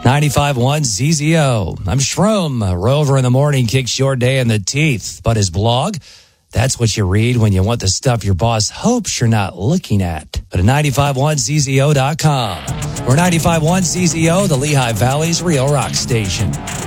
95.1 ZZO. I'm Shroom. Rover in the morning kicks your day in the teeth. But his blog, that's what you read when you want the stuff your boss hopes you're not looking at. Go to 951ZZO.com. We're 95.1 ZZO, the Lehigh Valley's real rock station.